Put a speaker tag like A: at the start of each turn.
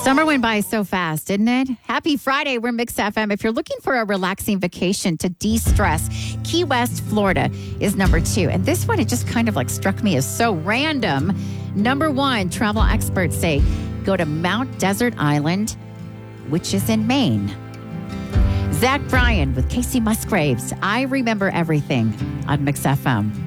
A: Summer went by so fast, didn't it? Happy Friday. We're Mix FM. If you're looking for a relaxing vacation to de-stress, Key West, Florida is number 2. And this one, it just kind of like struck me as so random. Number 1, travel experts say, go to Mount Desert Island, which is in Maine. Zach Bryan with Casey Musgraves. I Remember Everything on Mix FM.